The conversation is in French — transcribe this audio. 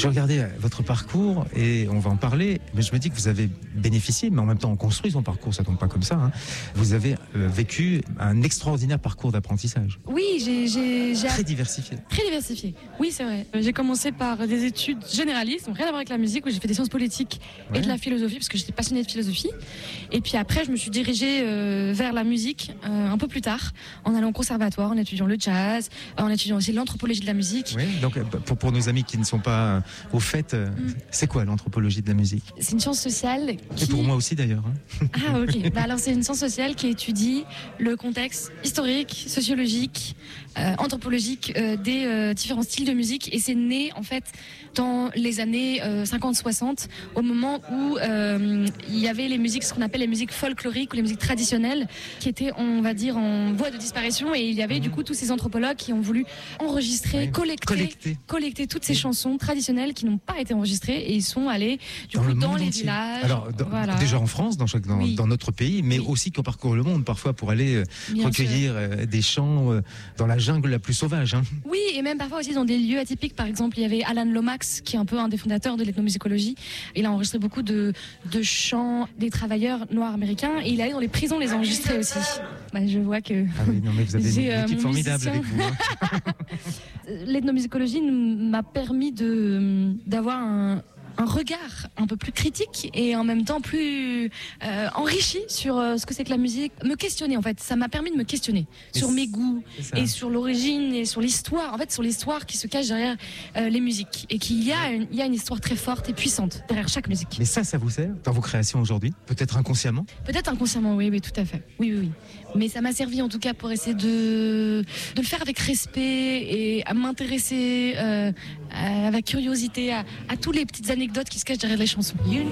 Je regardais votre parcours et on va en parler, mais je me dis que vous avez bénéficié, mais en même temps on construit son parcours, ça tombe pas comme ça. Hein. Vous avez vécu un extraordinaire parcours d'apprentissage. Oui, j'ai Très diversifié. Très diversifié. Oui, c'est vrai. J'ai commencé par des études généralistes, donc rien à voir avec la musique, où j'ai fait des sciences politiques et de la philosophie, parce que j'étais passionnée de philosophie. Et puis après, je me suis dirigée vers la musique un peu plus tard, en allant au conservatoire, en étudiant le jazz, en étudiant aussi l'anthropologie de la musique. Oui, donc pour nos amis qui ne sont pas au fait, c'est quoi l'anthropologie de la musique? C'est une science sociale qui... Et pour moi aussi d'ailleurs. Hein. Ah ok, alors c'est une science sociale qui étudie le contexte historique, sociologique, anthropologique des différents styles de musique, et c'est né en fait dans les années 50-60, au moment où il y avait les musiques, ce qu'on appelle les musiques folkloriques ou les musiques traditionnelles, qui étaient, on va dire, en voie de disparition, et il y avait du coup tous ces anthropologues qui ont voulu enregistrer, collecter toutes ces chansons traditionnelles qui n'ont pas été enregistrées, et ils sont allés du coup dans les villages. Alors déjà en France, dans notre pays, mais aussi qui ont parcouru le monde parfois pour aller recueillir des chants dans la jungle la plus sauvage. Hein. Oui, et même parfois aussi dans des lieux atypiques. Par exemple, il y avait Alan Lomax, qui est un peu un des fondateurs de l'ethnomusicologie. Il a enregistré beaucoup de chants des travailleurs noirs américains, et il allait dans les prisons les enregistrer aussi. Bah, je vois que vous avez une équipe formidable avec vous. Hein. L'ethnomusicologie m'a permis d'avoir un regard un peu plus critique et en même temps plus enrichi sur ce que c'est que la musique. Me questionner en fait, ça m'a permis de me questionner sur mes goûts et sur l'origine et sur l'histoire, en fait sur l'histoire qui se cache derrière les musiques, et qu'il y a une histoire très forte et puissante derrière chaque musique. Mais ça vous sert dans vos créations aujourd'hui? Peut-être inconsciemment? Peut-être inconsciemment, oui, tout à fait. Oui. Mais ça m'a servi en tout cas pour essayer de le faire avec respect et à m'intéresser avec curiosité à toutes les petites anecdotes qui se cachent derrière les chansons.